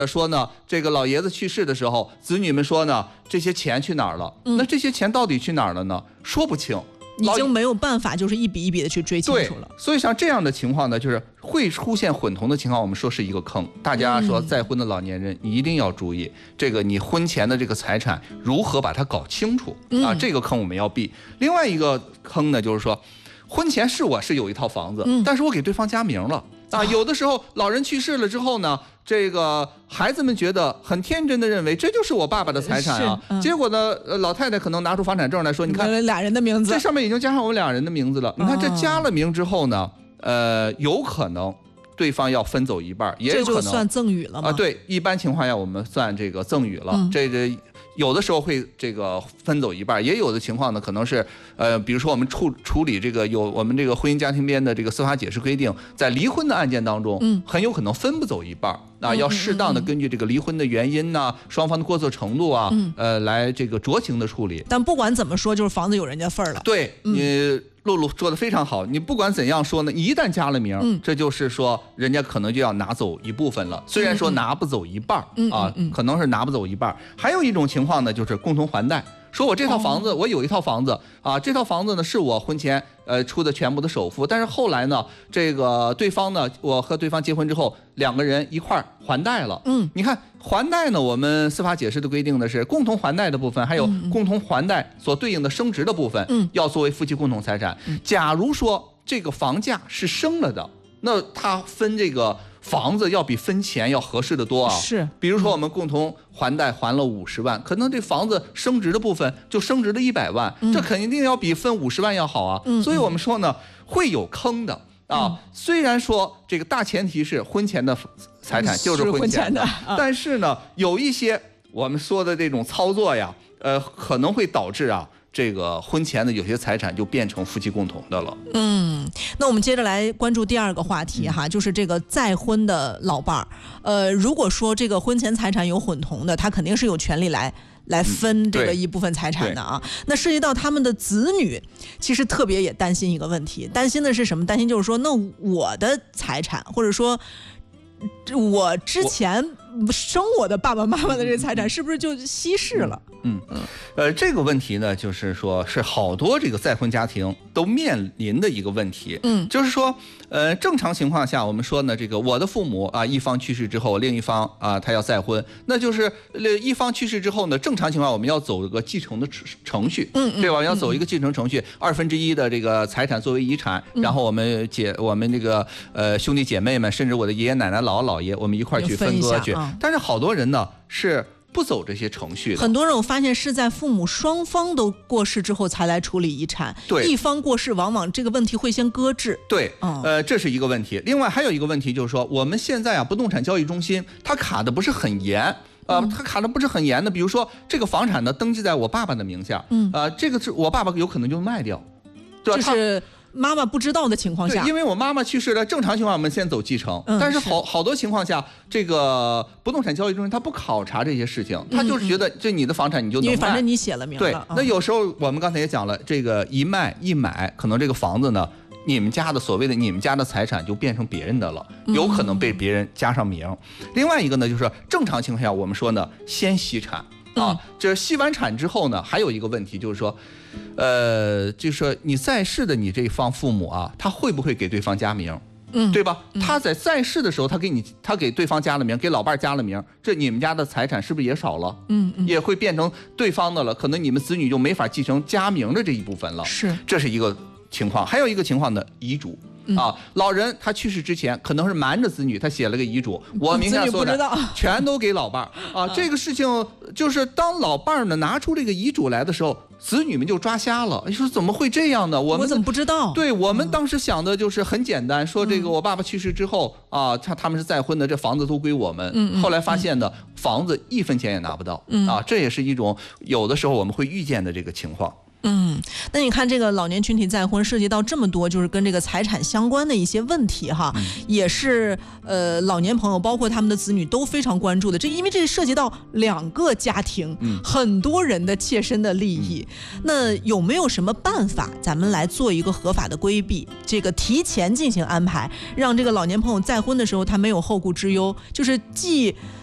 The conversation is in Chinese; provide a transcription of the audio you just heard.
说呢，这个老爷子去世的时候，子女们说呢，这些钱去哪儿了？那这些钱到底去哪儿了呢？说不清。 已经没有办法，就是一笔一笔的去追清楚了。 所以像这样的情况呢，就是会出现混同的情况，我们说是一个坑。大家说再婚的老年人，你一定要注意这个，你婚前的这个财产如何把它搞清楚啊？这个坑我们要避。另外一个坑呢，就是说，婚前我是有一套房子，但是我给对方加名了。有的时候老人去世了之后呢，这个孩子们觉得很天真的认为这就是我爸爸的财产啊。结果呢，老太太可能拿出房产证来说，你看俩人的名字， 这上面已经加上我们俩人的名字了。你看这加了名之后呢，有可能对方要分走一半，也有可能这就算赠与了吗？ 对，一般情况下我们算这个赠与了。这有的时候会这个分走一半，也有的情况呢，可能是比如说我们处理这个我们这个婚姻家庭编的这个司法解释规定，在离婚的案件当中，很有可能分不走一半要适当的根据这个离婚的原因呐，双方的过错程度啊，来这个酌情的处理。 但不管怎么说，就是房子有人家份儿了。 对，你露露说的非常好，你不管怎样说呢，你一旦加了名，这就是说人家可能就要拿走一部分了，虽然说拿不走一半可能是拿不走一半。还有一种情况呢，就是共同还贷。说我这套房子，我有一套房子这套房子呢是我婚前出的全部的首付，但是后来呢，这个对方呢，我和对方结婚之后，两个人一块儿还贷了。你看还贷呢，我们司法解释的规定的是共同还贷的部分，还有共同还贷所对应的升值的部分，要作为夫妻共同财产。假如说这个房价是升了的，那他分这个房子要比分钱要合适的多啊。 是， 比如说我们共同还贷还了50万，可能这房子升值的部分就升值了100万，这肯定要比分50万要好啊。所以我们说呢，会有坑的虽然说这个大前提是婚前的财产就是婚前的，但是呢，有一些我们说的这种操作呀，可能会导致这个婚前的有些财产就变成夫妻共同的了。 那我们接着来关注第二个话题就是这个再婚的老伴儿。如果说这个婚前财产有混同的，他肯定是有权利来分这个一部分财产的那涉及到他们的子女，其实特别也担心一个问题，担心的是什么？担心就是说，那我的财产，或者说我之前生我的爸爸妈妈的这财产，是不是就稀释了？ 这个问题呢，就是说是好多这个再婚家庭都面临的一个问题。就是说，正常情况下，我们说呢，这个我的父母一方去世之后，另一方他要再婚，那就是一方去世之后呢，正常情况我们要走一个继承的程序，对吧？要走一个继承程序，1/2的这个财产作为遗产，然后我们这个兄弟姐妹们，甚至我的爷爷奶奶、姥姥姥爷，我们一块去分割去。但是好多人呢是不走这些程序的， 很多人我发现是在父母双方都过世之后才来处理遗产，一方过世往往这个问题会先搁置。 对，这是一个问题。另外还有一个问题就是说，我们现在不动产交易中心它卡的不是很严。它卡的不是很严的，比如说这个房产呢登记在我爸爸的名下，这个是我爸爸有可能就卖掉，对吧？ 就是妈妈不知道的情况下， 因为我妈妈去世了，正常情况我们先走继承，但是好多情况下，这个不动产交易中心他不考察这些事情，他就是觉得这你的房产你就能卖， 因为反正你写了名了。 对，那有时候我们刚才也讲了，这个一卖一买，可能这个房子呢，你们家的所谓的你们家的财产就变成别人的了，有可能被别人加上名。另外一个呢，就是正常情况下我们说呢，先析产。这析完产之后呢，还有一个问题就是说，就是说你在世的你这方父母他会不会给对方加名？对吧？他在世的时候，他给对方加了名，给老伴加了名，这你们家的财产是不是也少了？也会变成对方的了，可能你们子女就没法继承加名的这一部分了。 是， 这是一个情况。还有一个情况呢，遗嘱。老人他去世之前可能是瞒着子女，他写了个遗嘱，我名下所有的全都给老伴儿这个事情就是当老伴儿呢拿出这个遗嘱来的时候，子女们就抓瞎了，说怎么会这样呢？我怎么不知道？ 对，我们当时想的就是很简单，说这个我爸爸去世之后他们是再婚的，这房子都归我们。后来发现呢，房子1分钱也拿不到这也是一种有的时候我们会遇见的这个情况。 那你看这个老年群体再婚涉及到这么多就是跟这个财产相关的一些问题也是老年朋友包括他们的子女都非常关注的，因为这涉及到2个家庭很多人的切身的利益。那有没有什么办法咱们来做一个合法的规避，这个提前进行安排，让这个老年朋友再婚的时候他没有后顾之忧，就是既